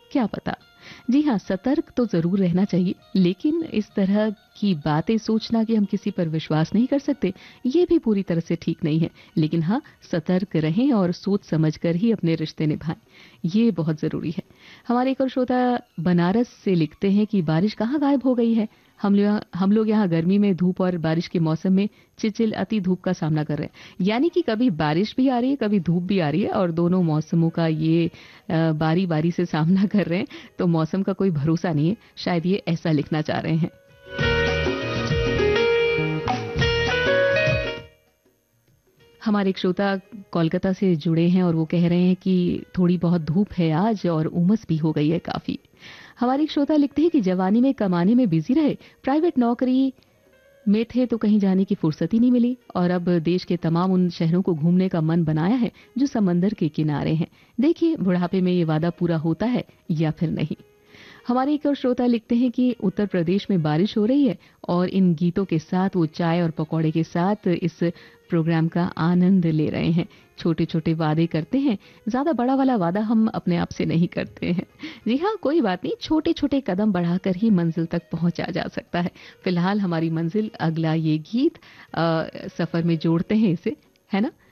क्या पता। जी हाँ, सतर्क तो ज़रूर रहना चाहिए, लेकिन इस तरह की बातें सोचना कि हम किसी पर विश्वास नहीं कर सकते, ये भी पूरी तरह से ठीक नहीं है। लेकिन हाँ, सतर्क रहें और सोच समझ कर ही अपने रिश्ते निभाएं, ये बहुत ज़रूरी है। हमारे एक और श्रोता बनारस से लिखते हैं कि बारिश कहाँ गायब हो गई है। हम लोग यहाँ गर्मी में धूप और बारिश के मौसम में चिलचिलाती धूप का सामना कर रहे हैं। यानी कि कभी बारिश भी आ रही है, कभी धूप भी आ रही है, और दोनों मौसमों का ये बारी बारी से सामना कर रहे हैं। तो मौसम का कोई भरोसा नहीं है, शायद ये ऐसा लिखना चाह रहे हैं। हमारे एक श्रोता कोलकाता से जुड़े हैं और वो कह रहे हैं कि थोड़ी बहुत धूप है आज और उमस भी हो गई है काफी। हमारे एक श्रोता लिखते हैं कि जवानी में कमाने में बिजी रहे, प्राइवेट नौकरी में थे तो कहीं जाने की फुर्सत ही नहीं मिली, और अब देश के तमाम उन शहरों को घूमने का मन बनाया है जो समंदर के किनारे हैं। देखिए बुढ़ापे में ये वादा पूरा होता है या फिर नहीं। हमारे एक और श्रोता लिखते हैं कि उत्तर प्रदेश में बारिश हो रही है और इन गीतों के साथ वो चाय और पकौड़े के साथ इस प्रोग्राम का आनंद ले रहे हैं। छोटे छोटे वादे करते हैं, ज्यादा बड़ा वाला वादा हम अपने आप से नहीं करते हैं। जी हाँ, कोई बात नहीं, छोटे छोटे कदम बढ़ाकर ही मंजिल तक पहुंचा जा सकता है। फिलहाल हमारी मंजिल अगला ये गीत सफर में जोड़ते हैं इसे, है ना।